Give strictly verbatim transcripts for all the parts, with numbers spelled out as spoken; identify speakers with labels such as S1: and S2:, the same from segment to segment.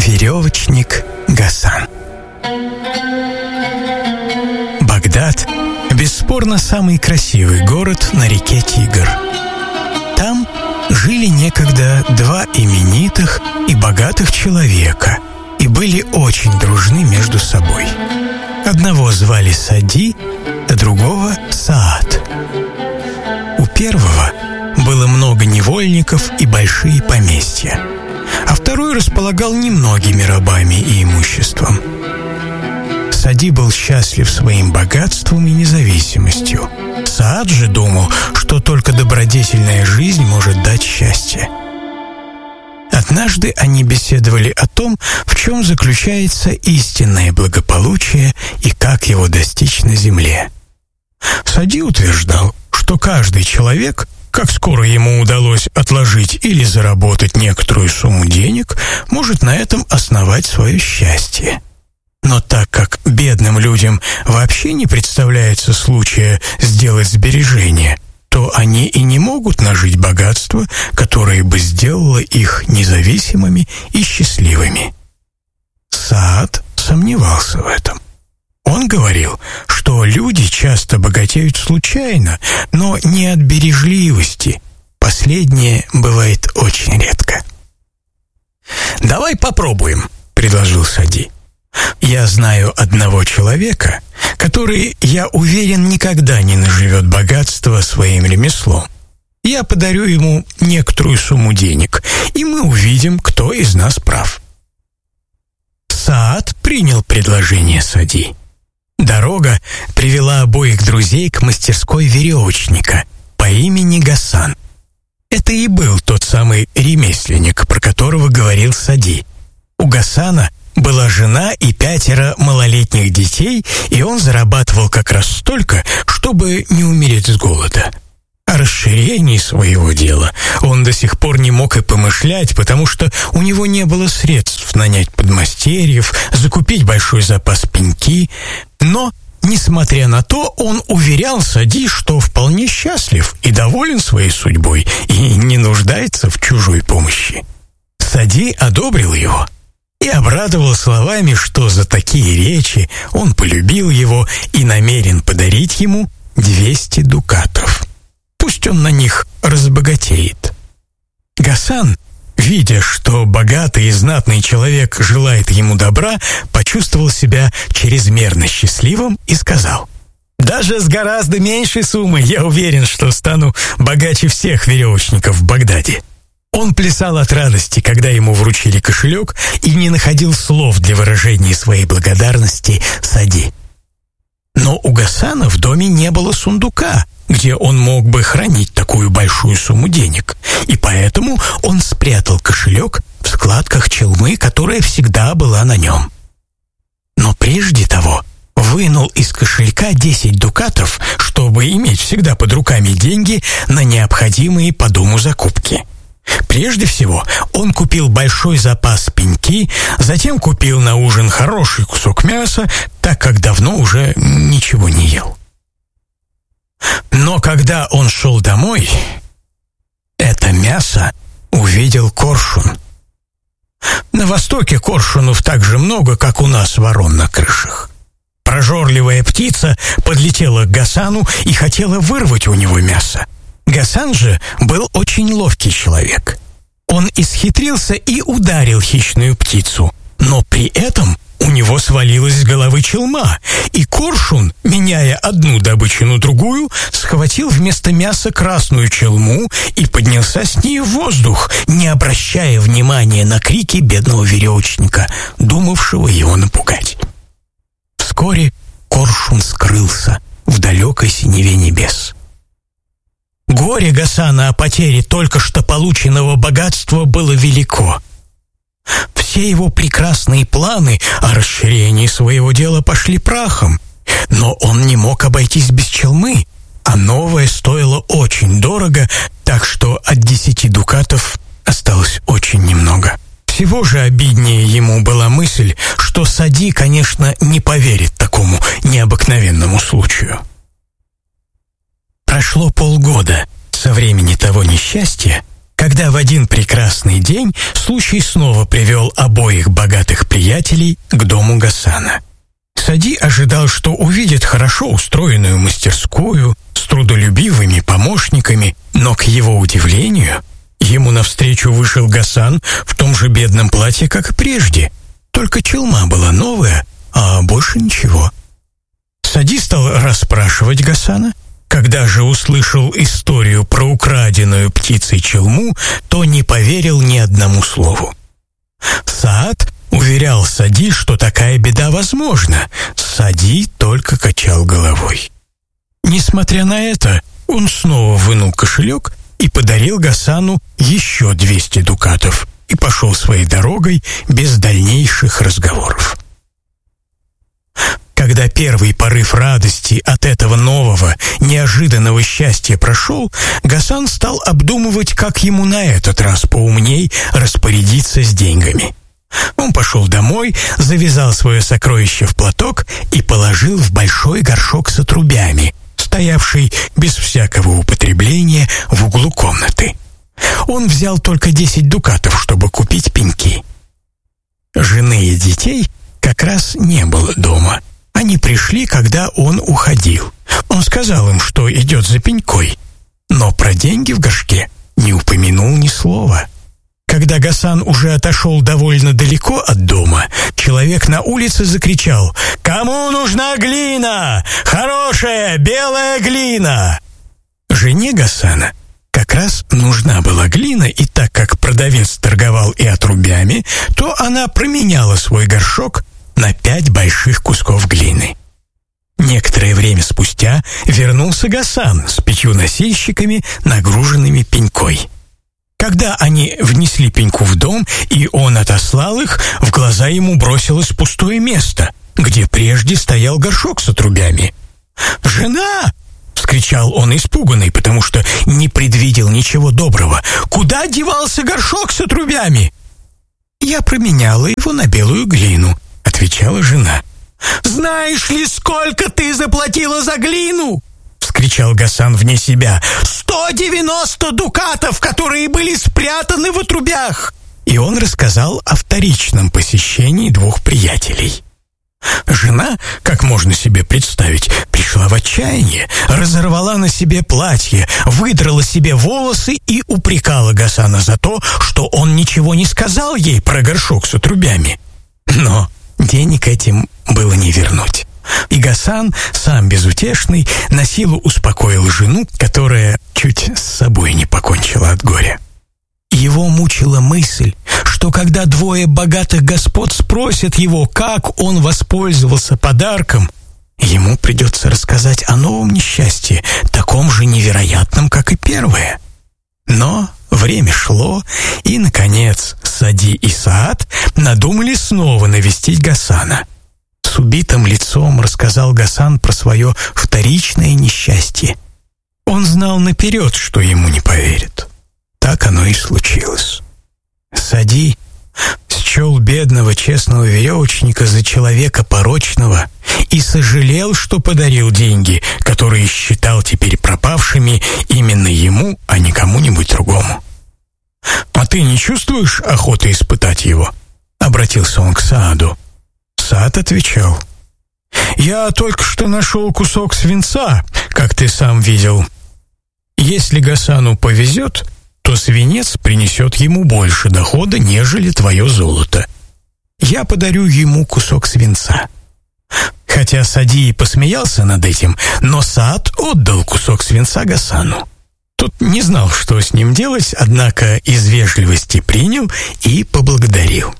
S1: Веревочник Гасан. Багдад – бесспорно самый красивый город на реке Тигр. Там жили некогда два именитых и богатых человека и были очень дружны между собой. Одного звали Сади, а другого Саад. У первого было много невольников и большие поместья, а второй располагал немногими рабами и имуществом. Сади был счастлив своим богатством и независимостью. Саад же думал, что только добродетельная жизнь может дать счастье. Однажды они беседовали о том, в чем заключается истинное благополучие и как его достичь на земле. Сади утверждал, что каждый человек, как скоро ему удалось отложить или заработать некоторую сумму денег, может на этом основать свое счастье. Но так как бедным людям вообще не представляется случая сделать сбережения, то они и не могут нажить богатство, которое бы сделало их независимыми и счастливыми. Саад сомневался в этом. Он говорил, что люди часто богатеют случайно, но не от бережливости. Последнее бывает очень редко. «Давай попробуем», — предложил Сади. «Я знаю одного человека, который, я уверен, никогда не наживет богатство своим ремеслом. Я подарю ему некоторую сумму денег, и мы увидим, кто из нас прав». Саад принял предложение Сади. Дорога привела обоих друзей к мастерской веревочника по имени Гасан. Это и был тот самый ремесленник, про которого говорил Сади. У Гасана была жена и пятеро малолетних детей, и он зарабатывал как раз столько, чтобы не умереть с голода. О расширении своего дела он до сих пор не мог и помышлять, потому что у него не было средств нанять подмастерьев, закупить большой запас пеньки. Но, несмотря на то, он уверял Сади, что вполне счастлив и доволен своей судьбой и не нуждается в чужой помощи. Сади одобрил его и обрадовал словами, что за такие речи он полюбил его и намерен подарить ему двести дукатов. Пусть он на них разбогатеет. Гасан, видя, что богатый и знатный человек желает ему добра, почувствовал себя чрезмерно счастливым и сказал: «Даже с гораздо меньшей суммой я уверен, что стану богаче всех веревочников в Багдаде». Он плясал от радости, когда ему вручили кошелек, и не находил слов для выражения своей благодарности Сади. Но у Гасана в доме не было сундука, где он мог бы хранить такую большую сумму денег, и поэтому он спрятал кошелек в складках челмы, которая всегда была на нем. Но прежде того вынул из кошелька десять дукатов, чтобы иметь всегда под руками деньги на необходимые по дому закупки. Прежде всего, он купил большой запас пеньки, затем купил на ужин хороший кусок мяса, так как давно уже ничего не ел. Но когда он шел домой, это мясо увидел коршун. На Востоке коршунов так же много, как у нас ворон на крышах. Прожорливая птица подлетела к Гасану и хотела вырвать у него мясо. Гасан же был очень ловкий человек. Он исхитрился и ударил хищную птицу, но при этом у него свалилась с головы челма, и коршун, меняя одну добычу на другую, схватил вместо мяса красную челму и поднялся с ней в воздух, не обращая внимания на крики бедного веревочника, думавшего его напугать. Вскоре коршун скрылся в далекой синеве небес. Горе Гасана о потере только что полученного богатства было велико. Все его прекрасные планы о расширении своего дела пошли прахом, но он не мог обойтись без челмы, а новая стоила очень дорого, так что от десяти дукатов осталось очень немного. Всего же обиднее ему была мысль, что Сади, конечно, не поверит такому необыкновенному случаю. Прошло полгода со времени того несчастья, когда в один прекрасный день случай снова привел обоих богатых приятелей к дому Гасана. Сади ожидал, что увидит хорошо устроенную мастерскую с трудолюбивыми помощниками, но, к его удивлению, ему навстречу вышел Гасан в том же бедном платье, как и прежде. Только челма была новая, а больше ничего. Сади стал расспрашивать Гасана. Когда же услышал историю про украденную птицей челму, то не поверил ни одному слову. Саад уверял Сади, что такая беда возможна. Сади только качал головой. Несмотря на это, он снова вынул кошелек и подарил Гасану еще двести дукатов и пошел своей дорогой без дальнейших разговоров. Когда первый порыв радости от этого нового, неожиданного счастья прошел, Гасан стал обдумывать, как ему на этот раз поумней распорядиться с деньгами. Он пошел домой, завязал свое сокровище в платок и положил в большой горшок с отрубями, стоявший без всякого употребления в углу комнаты. Он взял только десять дукатов, чтобы купить пеньки. Жены и детей как раз не было дома. Они пришли, когда он уходил. Он сказал им, что идет за пенькой, но про деньги в горшке не упомянул ни слова. Когда Гасан уже отошел довольно далеко от дома, человек на улице закричал: «Кому нужна глина? Хорошая белая глина!» Жене Гасана как раз нужна была глина, и так как продавец торговал и отрубями, то она променяла свой горшок на пять больших кусков глины. Некоторое время спустя вернулся Гасан с пятью носильщиками, нагруженными пенькой. Когда они внесли пеньку в дом, и он отослал их, в глаза ему бросилось пустое место, где прежде стоял горшок с отрубями. «Жена!» — вскричал он испуганный, потому что не предвидел ничего доброго. «Куда девался горшок с отрубями?» «Я променяла его на белую глину», — отвечала жена. «Знаешь ли, сколько ты заплатила за глину?» — вскричал Гасан вне себя. «Сто девяносто дукатов, которые были спрятаны в отрубях!» И он рассказал о вторичном посещении двух приятелей. Жена, как можно себе представить, пришла в отчаяние, разорвала на себе платье, выдрала себе волосы и упрекала Гасана за то, что он ничего не сказал ей про горшок с отрубями. Но денег этим было не вернуть. И Гасан, сам безутешный, насилу успокоил жену, которая чуть с собой не покончила от горя. Его мучила мысль, что когда двое богатых господ спросят его, как он воспользовался подарком, ему придется рассказать о новом несчастье, таком же невероятном, как и первое. Но время шло, и, наконец, Сади и Саад надумали снова навестить Гасана. С убитым лицом рассказал Гасан про свое вторичное несчастье. Он знал наперед, что ему не поверят. Так оно и случилось. Сади счел бедного честного веревочника за человека порочного и сожалел, что подарил деньги, которые считал теперь пропавшими именно ему, а не кому-нибудь другому. «А ты не чувствуешь охоты испытать его?» — обратился он к Сааду. Саад отвечал: «Я только что нашел кусок свинца, как ты сам видел. Если Гасану повезет, то свинец принесет ему больше дохода, нежели твое золото. Я подарю ему кусок свинца». Хотя Сади и посмеялся над этим, но Саад отдал кусок свинца Гасану. Тот не знал, что с ним делать, однако из вежливости принял и поблагодарил.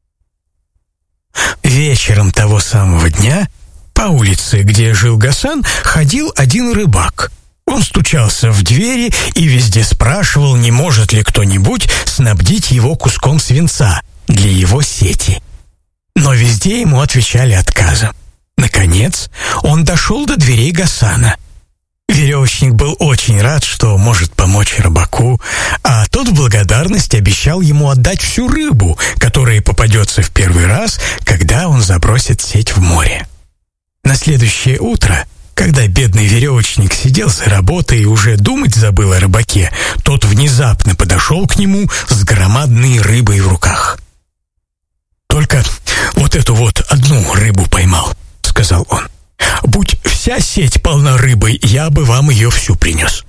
S1: Вечером того самого дня по улице, где жил Гасан, ходил один рыбак. Он стучался в двери и везде спрашивал, не может ли кто-нибудь снабдить его куском свинца для его сети. Но везде ему отвечали отказом. Наконец, он дошел до дверей Гасана. Веревочник был очень рад, что может помочь рыбаку, а тот в благодарность обещал ему отдать всю рыбу, которая попадется в первый раз, когда он забросит сеть в море. На следующее утро, Когда бедный веревочник сидел за работой и уже думать забыл о рыбаке, тот внезапно подошел к нему с громадной рыбой в руках. «Только вот эту вот одну рыбу поймал», — сказал он. «Будь вся сеть полна рыбой, я бы вам ее всю принес».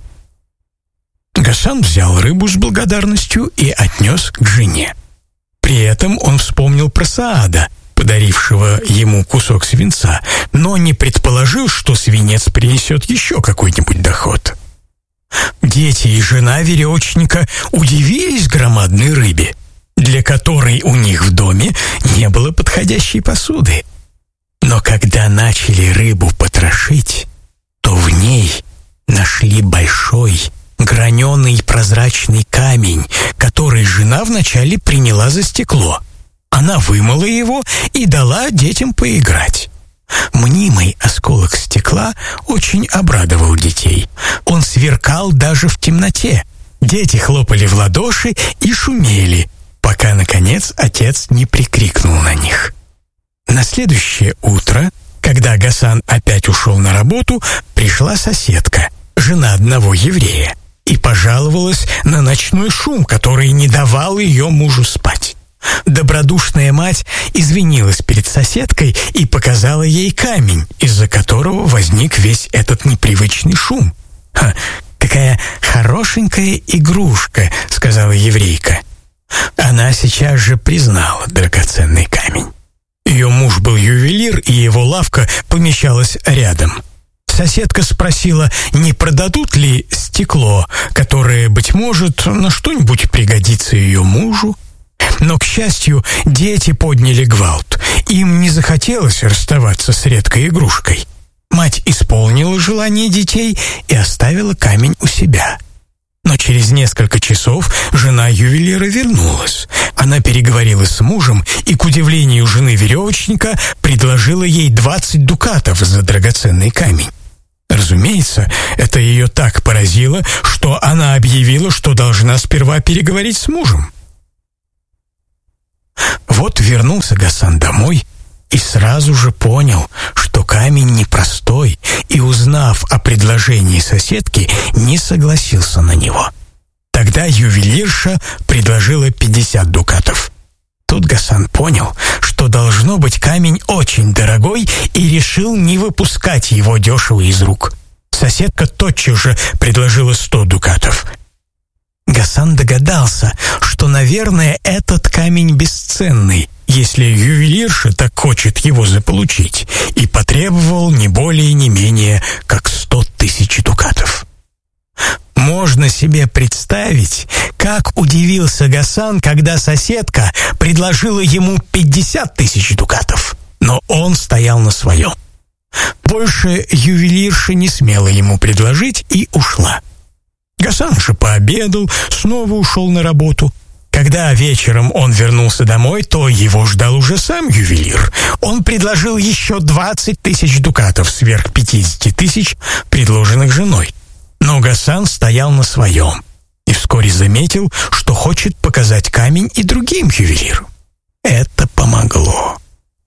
S1: Гасан взял рыбу с благодарностью и отнес к жене. При этом он вспомнил про Саада, подарившего ему кусок свинца, но не предположил, что свинец принесет еще какой-нибудь доход. Дети и жена веревочника удивились громадной рыбе, для которой у них в доме не было подходящей посуды. Но когда начали рыбу потрошить, то в ней нашли большой граненый прозрачный камень, который жена вначале приняла за стекло. Она вымыла его и дала детям поиграть. Мнимый осколок стекла очень обрадовал детей. Он сверкал даже в темноте. Дети хлопали в ладоши и шумели, пока, наконец, отец не прикрикнул на них. На следующее утро, когда Гасан опять ушел на работу, пришла соседка, жена одного еврея, и пожаловалась на ночной шум, который не давал ее мужу спать. Добродушная мать извинилась перед соседкой и показала ей камень, из-за которого возник весь этот непривычный шум. «Ха, какая хорошенькая игрушка», — сказала еврейка. Она сейчас же признала драгоценный камень. Ее муж был ювелир, и его лавка помещалась рядом. Соседка спросила, не продадут ли стекло, которое, быть может, на что-нибудь пригодится ее мужу. Но, к счастью, дети подняли гвалт. Им не захотелось расставаться с редкой игрушкой. Мать исполнила желание детей и оставила камень у себя. Но через несколько часов жена ювелира вернулась. Она переговорила с мужем и, к удивлению жены веревочника, предложила ей двадцать дукатов за драгоценный камень. Разумеется, это ее так поразило, что она объявила, что должна сперва переговорить с мужем. Вот вернулся Гасан домой и сразу же понял, что камень непростой, и, узнав о предложении соседки, не согласился на него. Тогда ювелирша предложила пятьдесят дукатов. Тут Гасан понял, что должно быть камень очень дорогой, и решил не выпускать его дешево из рук. Соседка тотчас же предложила сто дукатов. Гасан догадался, что, наверное, этот камень бесценный, если ювелирша так хочет его заполучить, и потребовал не более не менее, как сто тысяч дукатов. Можно себе представить, как удивился Гасан, когда соседка предложила ему пятьдесят тысяч дукатов, но он стоял на своем. Больше ювелирша не смела ему предложить и ушла. Гасан же пообедал, снова ушел на работу. Когда вечером он вернулся домой, то его ждал уже сам ювелир. Он предложил еще двадцать тысяч дукатов сверх пятидесяти тысяч, предложенных женой. Но Гасан стоял на своем и вскоре заметил, что хочет показать камень и другим ювелирам. Это помогло.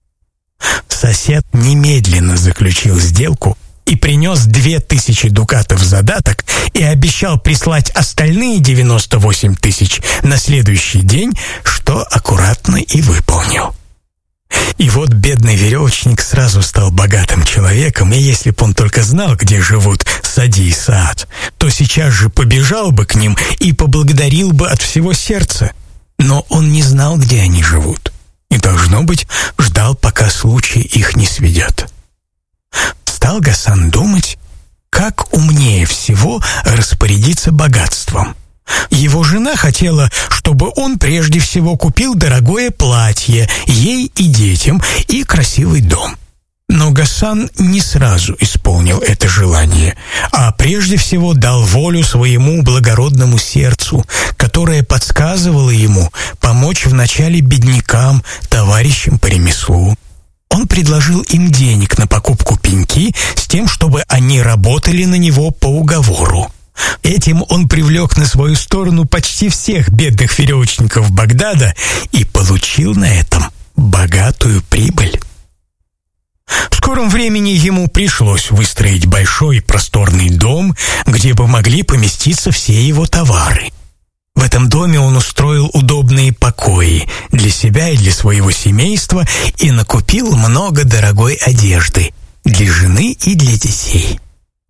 S1: Сосед немедленно заключил сделку и принес две тысячи дукатов задаток и обещал прислать остальные девяносто восемь тысяч на следующий день, что аккуратно и выполнил. И вот бедный веревочник сразу стал богатым человеком, и если бы он только знал, где живут Сади и Саад, то сейчас же побежал бы к ним и поблагодарил бы от всего сердца. Но он не знал, где они живут, и, должно быть, ждал, пока случай их не сведет. Стал Гасан думать, как умнее всего распорядиться богатством. Его жена хотела, чтобы он прежде всего купил дорогое платье ей и детям и красивый дом. Но Гасан не сразу исполнил это желание, а прежде всего дал волю своему благородному сердцу, которое подсказывало ему помочь вначале беднякам, товарищам по ремеслу. Он предложил им денег на покупку пеньки с тем, чтобы они работали на него по уговору. Этим он привлек на свою сторону почти всех бедных веревочников Багдада и получил на этом богатую прибыль. В скором времени времени ему пришлось выстроить большой просторный дом, где бы могли поместиться все его товары. В этом доме он устроил удобные покои для себя и для своего семейства и накупил много дорогой одежды для жены и для детей.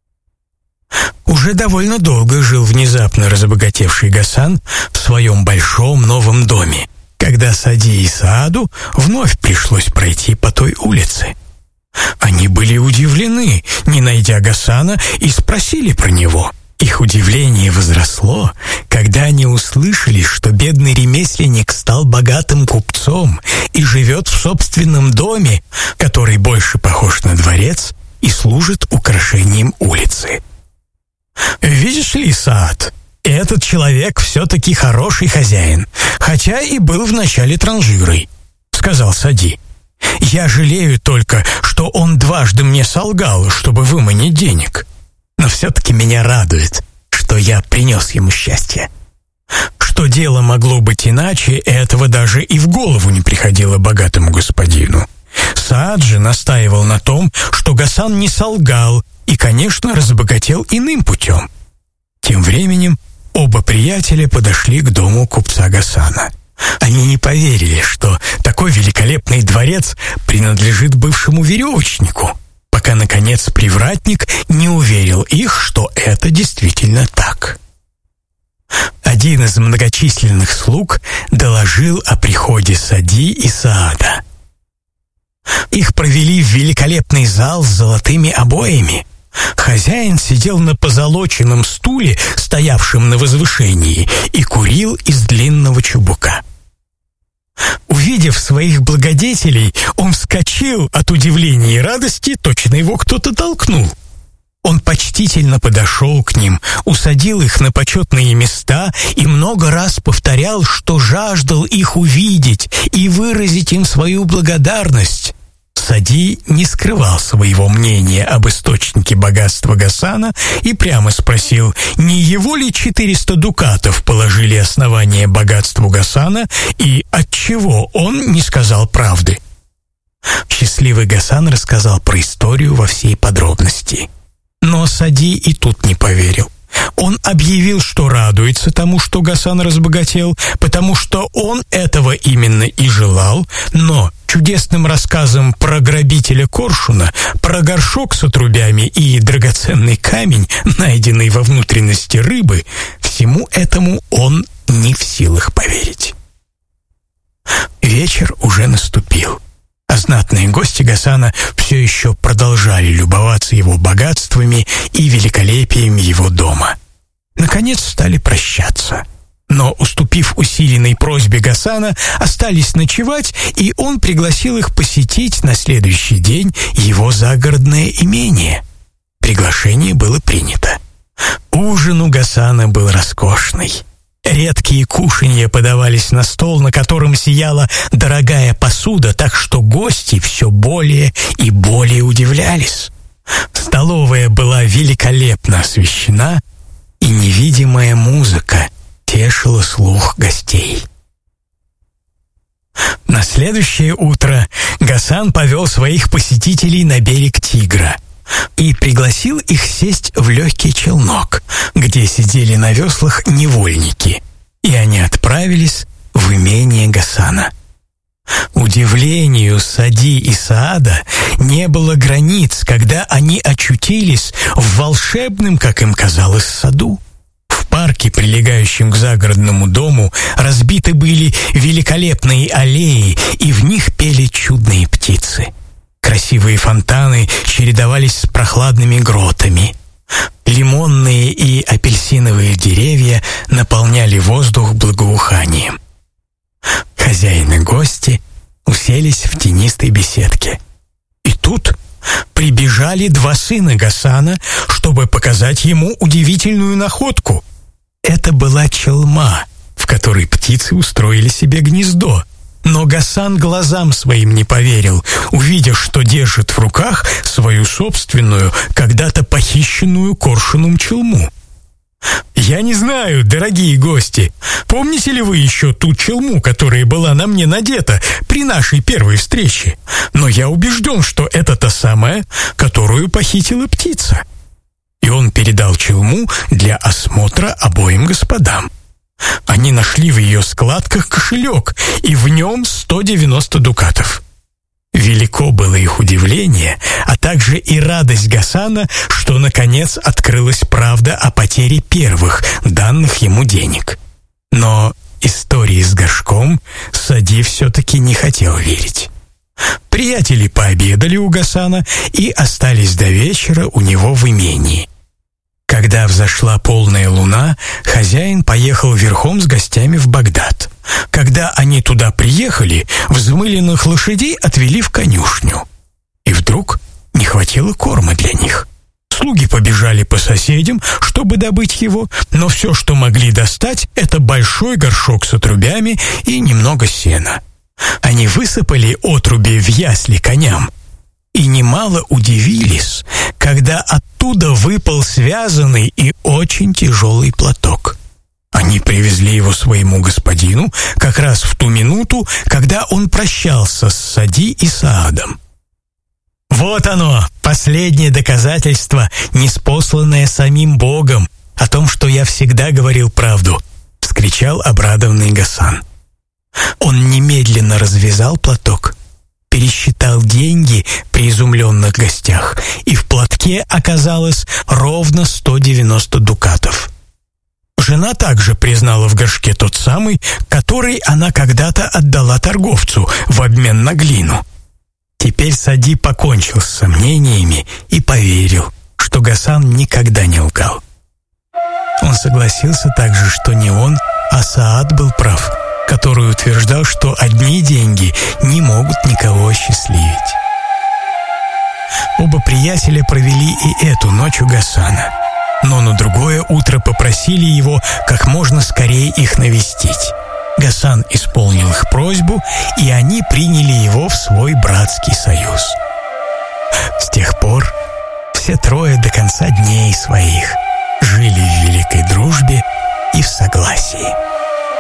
S1: Уже довольно долго жил внезапно разбогатевший Гасан в своем большом новом доме, когда Сади и Сааду вновь пришлось пройти по той улице. Они были удивлены, не найдя Гасана, и спросили про него. Их удивление возросло, когда они услышали, что бедный ремесленник стал богатым купцом и живет в собственном доме, который больше похож на дворец и служит украшением улицы. «Видишь ли, Саад, этот человек все-таки хороший хозяин, хотя и был вначале транжирой», — сказал Сади. «Я жалею только, что он дважды мне солгал, чтобы выманить денег. Но все-таки меня радует, что я принес ему счастье. Что дело могло быть иначе, этого даже и в голову не приходило богатому господину. Саад же настаивал на том, что Гасан не солгал и, конечно, разбогател иным путем». Тем временем оба приятеля подошли к дому купца Гасана. Они не поверили, что такой великолепный дворец принадлежит бывшему веревочнику, пока, наконец, привратник не уверил их, что это действительно так. Один из многочисленных слуг доложил о приходе Сади и Саада. Их провели в великолепный зал с золотыми обоями. Хозяин сидел на позолоченном стуле, стоявшем на возвышении, и курил из длинного чубука. Увидев своих благодетелей, он вскочил от удивления и радости, точно его кто-то толкнул. Он почтительно подошел к ним, усадил их на почетные места и много раз повторял, что жаждал их увидеть и выразить им свою благодарность. Сади не скрывал своего мнения об источнике богатства Гасана и прямо спросил, не его ли четыреста дукатов положили основание богатству Гасана и отчего он не сказал правды. Счастливый Гасан рассказал про историю во всей подробности. Но Сади и тут не поверил. Он объявил, что радуется тому, что Гасан разбогател, потому что он этого именно и желал, но чудесным рассказом про грабителя коршуна, про горшок с отрубями и драгоценный камень, найденный во внутренности рыбы, всему этому он не в силах поверить. Вечер уже наступил, а знатные гости Гасана все еще продолжали любоваться его богатствами и великолепием его дома. Наконец стали прощаться. Но, уступив усиленной просьбе Гасана, остались ночевать, и он пригласил их посетить на следующий день его загородное имение. Приглашение было принято. Ужин у Гасана был роскошный. Редкие кушанья подавались на стол, на котором сияла дорогая посуда, так что гости все более и более удивлялись. Столовая была великолепно освещена, и невидимая музыка тешила слух гостей. На следующее утро Гасан повел своих посетителей на берег Тигра и пригласил их сесть в легкий челнок, где сидели на веслах невольники, и они отправились в имение Гасана. Удивлению Сади и Саада не было границ, когда они очутились в волшебном, как им казалось, саду. В парке, прилегающем к загородному дому, разбиты были великолепные аллеи, и в них пели чудные птицы. Красивые фонтаны чередовались с прохладными гротами. Лимонные и апельсиновые деревья наполняли воздух благоуханием. Хозяин и гости уселись в тенистой беседке. И тут прибежали два сына Гасана, чтобы показать ему удивительную находку. Это была челма, в которой птицы устроили себе гнездо. Но Гасан глазам своим не поверил, увидев, что держит в руках свою собственную, когда-то похищенную коршуном челму. «Я не знаю, дорогие гости, помните ли вы еще ту челму, которая была на мне надета при нашей первой встрече? Но я убежден, что это та самая, которую похитила птица». И он передал челму для осмотра обоим господам. Они нашли в ее складках кошелек, и в нем сто девяносто дукатов. Велико было их удивление, а также и радость Гасана, что, наконец, открылась правда о потере первых, данных ему денег. Но истории с горшком Сади все-таки не хотел верить. Приятели пообедали у Гасана и остались до вечера у него в имении. Когда взошла полная луна, хозяин поехал верхом с гостями в Багдад. Когда они туда приехали, взмыленных лошадей отвели в конюшню. И вдруг не хватило корма для них. Слуги побежали по соседям, чтобы добыть его, но все, что могли достать, это большой горшок с отрубями и немного сена. Они высыпали отруби в ясли коням. И немало удивились, когда оттуда выпал связанный и очень тяжелый платок. Они привезли его своему господину как раз в ту минуту, когда он прощался с Сади и Саадом. «Вот оно, последнее доказательство, ниспосланное самим Богом, о том, что я всегда говорил правду», — вскричал обрадованный Гасан. Он немедленно развязал платок, пересчитал деньги при изумленных гостях, и в платке оказалось ровно сто девяносто дукатов. Жена также признала в горшке тот самый, который она когда-то отдала торговцу в обмен на глину. Теперь Сади покончил с сомнениями и поверил, что Гасан никогда не лгал. Он согласился также, что не он, а Саад был прав, который утверждал, что одни деньги не могут никого осчастливить. Оба приятеля провели и эту ночь у Гасана, но на другое утро попросили его как можно скорее их навестить. Гасан исполнил их просьбу, и они приняли его в свой братский союз. С тех пор все трое до конца дней своих жили в великой дружбе и в согласии.